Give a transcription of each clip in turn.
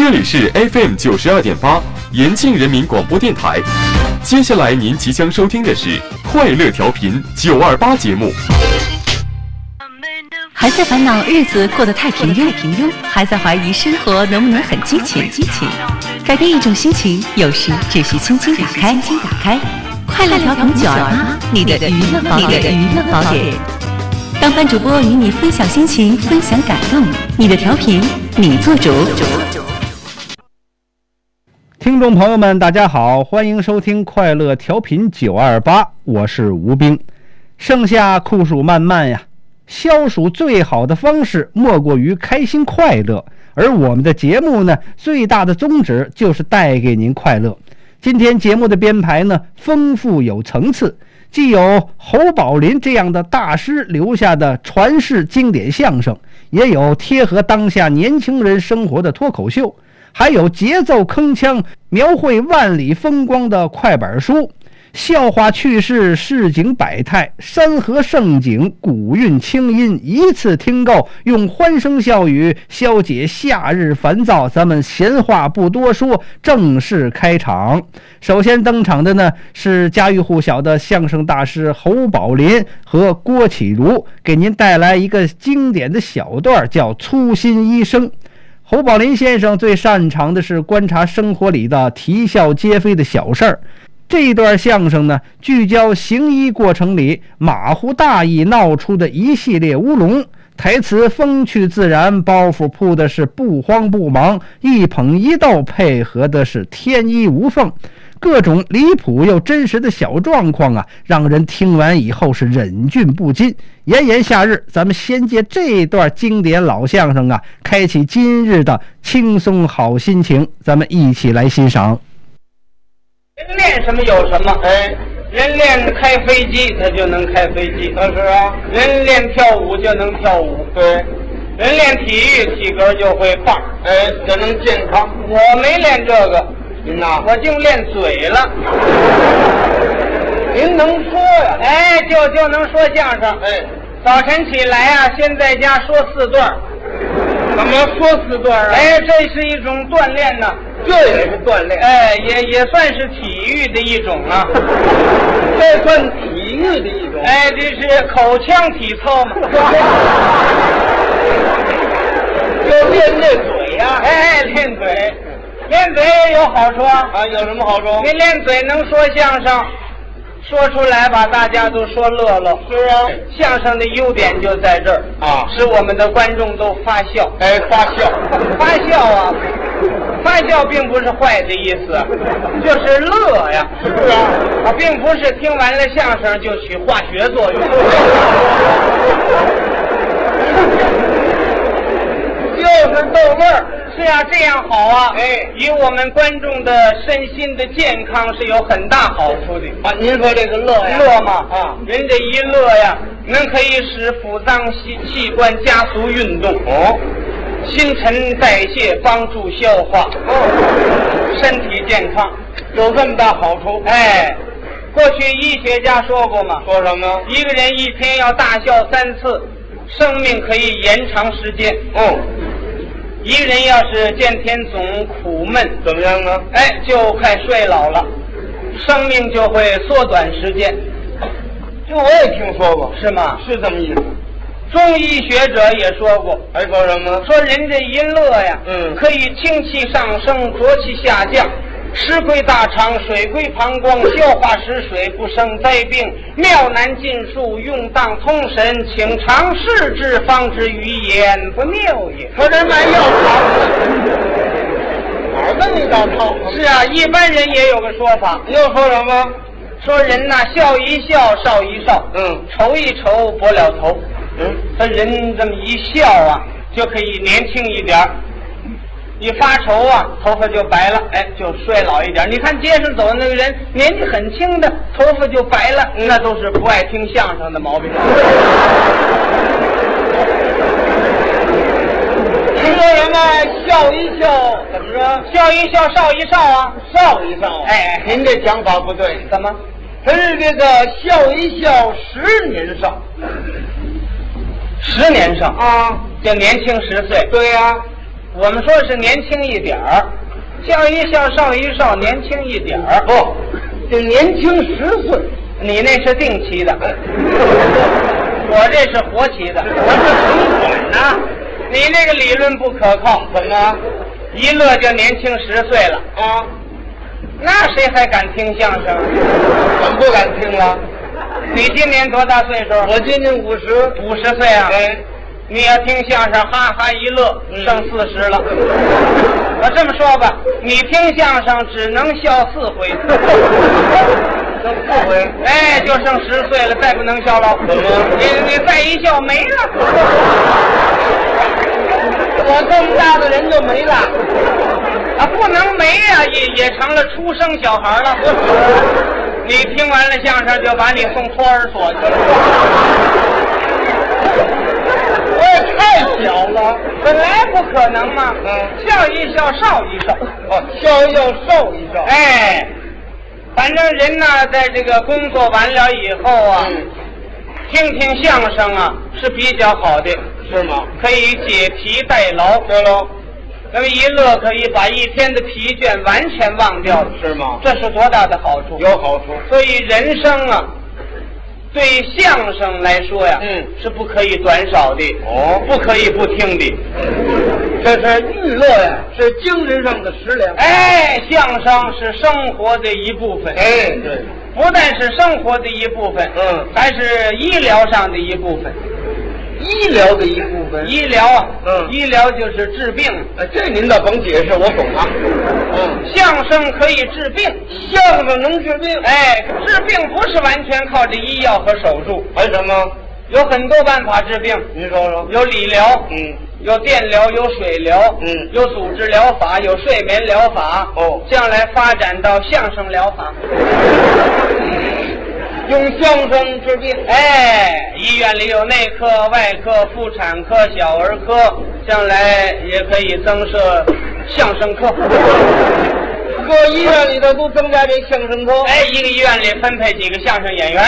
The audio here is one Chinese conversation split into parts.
这里是 FM 92.8延庆人民广播电台。接下来您即将收听的是快乐调频928节目。 还在烦恼日子过得太平庸，还在怀疑生活能不能很激情？改变一种心情，有时只需轻轻打开。快乐调频928，你的娱乐宝典。当班主播与你分享心情，分享感动，你的调频你做主。 听众朋友们大家好，欢迎收听快乐调频928，我是吴冰。盛夏酷暑漫漫呀，消暑最好的方式莫过于开心快乐，而我们的节目呢，最大的宗旨就是带给您快乐。今天节目的编排呢，丰富有层次，既有侯宝林这样的大师留下的传世经典相声，也有贴合当下年轻人生活的脱口秀，还有节奏铿锵描绘万里风光的快板书，笑话趣事，市井百态，山河盛景，古韵清音，一次听够，用欢声笑语消解夏日烦躁。咱们闲话不多说，正式开场。首先登场的呢是家喻户晓的相声大师侯宝林和郭启儒，给您带来一个经典的小段，叫粗心医生。侯宝林先生最擅长的是观察生活里的啼笑皆非的小事儿。这一段相声呢，聚焦行医过程里马虎大意闹出的一系列乌龙，台词风趣自然，包袱铺的是不慌不忙，一捧一逗配合的是天衣无缝，各种离谱又真实的小状况啊，让人听完以后是忍俊不禁。炎炎夏日，咱们先借这段经典老相声啊，开启今日的轻松好心情，咱们一起来欣赏。 人练什么有什么，人练开飞机他就能开飞机，是啊，人练跳舞就能跳舞，对，人练体育体格就会棒，就能健康。我没练这个，您呐，我净练嘴了。您能说呀？就能说相声。早晨起来啊，先在家说4段。怎么说4段啊？这是一种锻炼呢。这也是锻炼，也算是体育的一种啊。这算体育的一种。这是口腔体操嘛。就练嘴呀。练嘴也有好处啊。有什么好处？你练嘴能说相声，说出来把大家都说乐了。是啊，相声的优点就在这儿啊，使我们的观众都发笑。发笑啊。发笑并不是坏的意思，就是乐呀。是啊，并不是听完了相声就起化学作用。就是逗乐儿。是啊，这样好啊。与我们观众的身心的健康是有很大好处的啊。您说这个乐呀？乐嘛啊，人这一乐呀，可以使腑脏器官加速运动。新陈代谢，帮助消化，身体健康，有这么大好处。过去医学家说过嘛，说什么？一个人一天要大笑3次，生命可以延长时间。一个人要是见天总苦闷，怎么样呢？就快衰老了，生命就会缩短时间。这我也听说过，是吗？是这么意思。中医学者也说过，还说什么？说人这一乐呀，可以清气上升，浊气下降，湿归大肠，水归膀胱，消化食水，不生灾病，妙难尽数，用当通神，请尝试之，方知于言不谬也。说这卖药草，哪儿那么大套？是啊，一般人也有个说法，又说什么？说人呐，笑一笑，少一少，愁一愁，拨了头。他人这么一笑啊，就可以年轻一点，一发愁啊，头发就白了，就衰老一点。你看街上走的那个人，年纪很轻的，头发就白了，那都是不爱听相声的毛病。你说什么？笑一笑，怎么说？笑一笑，少一少啊，少一少。您这讲法不对。怎么？他是这个笑一笑，10年少。10年上啊，就年轻10岁。对呀， 我们说是年轻一点儿，笑一笑，少一少，年轻一点儿。 不，这年轻10岁。 你那是定期的，我这是活期的。 我是存款呢。 你那个理论不可靠， 怎么？ 一乐就年轻10岁了啊？ 那谁还敢听相声？ 怎么不敢听了？ 你今年多大岁数？ 我今年50 岁啊。 哎， 你要听相声，哈哈一乐，剩40了。我这么说吧，你听相声只能笑4回。 剩4回？ 哎，就剩10岁了，再不能笑了。 怎么？ 你再一笑没了。 我这么大的人就没了啊，不能没呀，也成了出生小孩了。你听完了相声，就把你送托儿所去了。 我也太小了， 本来不可能嘛。笑一笑，少一少。 哦，笑一笑，少一少。 哎，反正人呢，在这个工作完了以后啊，听听相声啊是比较好的， 是吗？ 可以解疲代劳。 对喽。 那么一乐可以把一天的疲倦完全忘掉， 是吗？ 这是多大的好处？ 有好处。 所以人生啊，对相声来说呀，是不可以短少的，不可以不听的。 这是娱乐呀，是精神上的食粮。 哎，相声是生活的一部分。 哎，对， 不但是生活的一部分，还是医疗上的一部分。 医疗的一部分。 医疗啊，医疗就是治病。 这您倒甭解释，我懂啊。 相声可以治病， 相声能治病。 哎，治病不是完全靠着医药和手术， 还什么？ 有很多办法治病。 您说说。 有理疗，有电疗，有水疗，有组织疗法，有睡眠疗法。将来发展到相声疗法。 用相声治病。 哎，医院里有内科、外科、妇产科、小儿科，将来也可以增设相声科。 各医院里头都增加这相声科。 哎，一个医院里分配几个相声演员。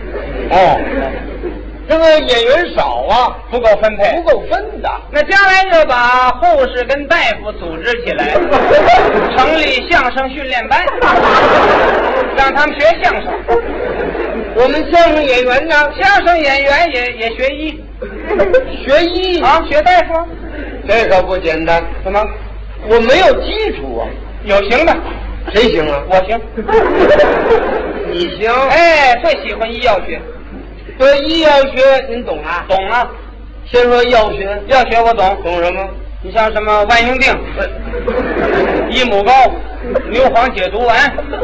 这个演员少啊， 不够分配， 不够分的。 那将来就把护士跟大夫组织起来，成立相声训练班，让他们学相声。 我们相声演员呢？ 相声演员也学医， 学医啊，学大夫。 这可不简单。 怎么？ 我没有基础啊。 有行的。 谁行啊？ 我行。 你行？ 哎，最喜欢医药学。 对医药学您懂啊？ 懂啊。 先说药学。 药学我懂。 懂什么？ 你像什么万应锭、益母膏、牛黄解毒丸。